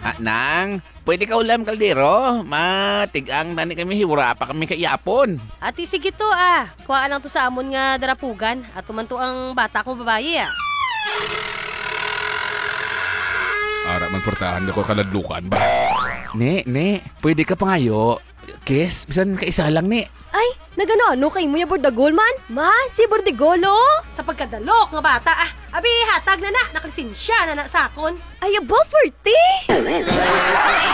Nang, pwede ka ulam kaldero. Matigang tani kami hiwara pa kami kayapon. Ati sige to kuhaan lang to sa amon nga darapugan at tumanto ang bata kong babaye Ara man portahan ko kaladlukan ba? Ne, pwede ka pa ngayo. Kes, bisan ka isa lang ni. Ay, nagano kay mo ya Bordagol man? Ma, si Bordigolo? sa pagkadalok nga bata abi hatag na nakalisensya na sakon. Ay, aba, 40!